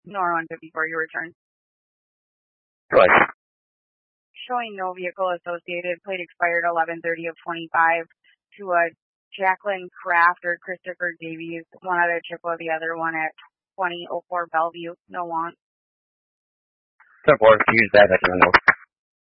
Nor 154, you return. Right. Showing no vehicle associated, plate expired 11/30 of 25 to a Jacqueline Kraft or Christopher Davies, one at Chippewa, the other one at 2004 Bellevue. No want. 10-4, use that. I can know.